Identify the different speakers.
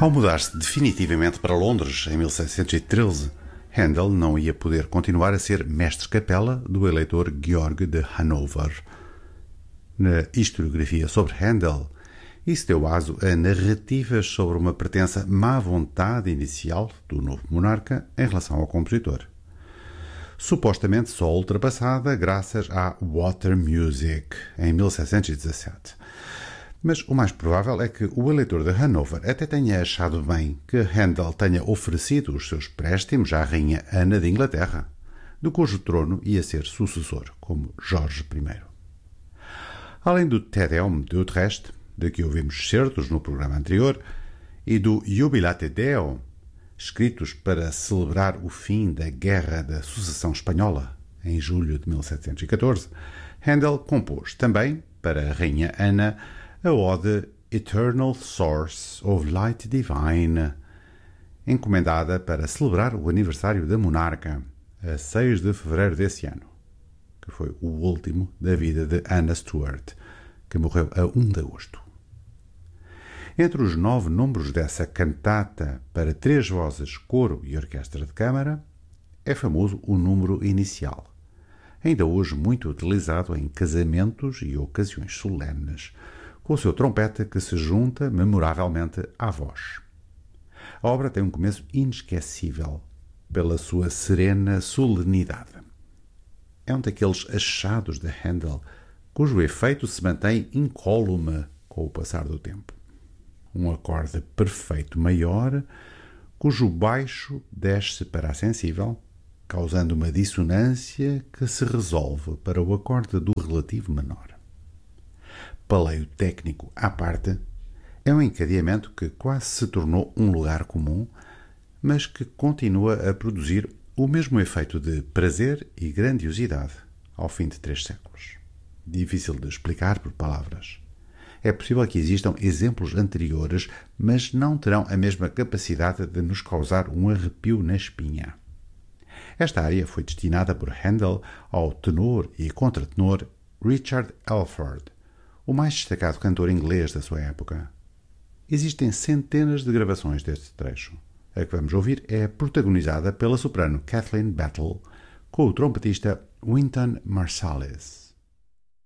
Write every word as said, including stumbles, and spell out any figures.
Speaker 1: Ao mudar-se definitivamente para Londres em mil seiscentos e treze, Handel não ia poder continuar a ser mestre-capela do eleitor Georg de Hanover. Na historiografia sobre Handel, isso deu aso a narrativas sobre uma pretensa má vontade inicial do novo monarca em relação ao compositor, supostamente só ultrapassada graças à Water Music em mil seiscentos e dezassete. Mas o mais provável é que o eleitor de Hanover até tenha achado bem que Handel tenha oferecido os seus préstimos à rainha Ana de Inglaterra, do cujo trono ia ser sucessor, como Jorge I. Além do Te Deum de Utrecht, de que ouvimos certos no programa anterior, e do Jubilate Deo, escritos para celebrar o fim da Guerra da Sucessão Espanhola, em julho de mil setecentos e catorze, Handel compôs também, para a rainha Ana, a ode Eternal Source of Light Divine, encomendada para celebrar o aniversário da monarca, a seis de fevereiro desse ano, que foi o último da vida de Anna Stuart, que morreu a um de agosto. Entre os nove números dessa cantata para três vozes, coro e orquestra de câmara, é famoso o número inicial, ainda hoje muito utilizado em casamentos e ocasiões solenes, com o seu trompete que se junta memoravelmente à voz. A obra tem um começo inesquecível pela sua serena solenidade. É um daqueles achados de Handel cujo efeito se mantém incólume com o passar do tempo. Um acorde perfeito maior, cujo baixo desce para a sensível, causando uma dissonância que se resolve para o acorde do relativo menor. Paleio técnico à parte, é um encadeamento que quase se tornou um lugar comum, mas que continua a produzir o mesmo efeito de prazer e grandiosidade ao fim de três séculos. Difícil de explicar por palavras. É possível que existam exemplos anteriores, mas não terão a mesma capacidade de nos causar um arrepio na espinha. Esta área foi destinada por Handel ao tenor e contratenor Richard Elford, o mais destacado cantor inglês da sua época. Existem centenas de gravações deste trecho. A que vamos ouvir é protagonizada pela soprano Kathleen Battle com o trompetista Wynton Marsalis.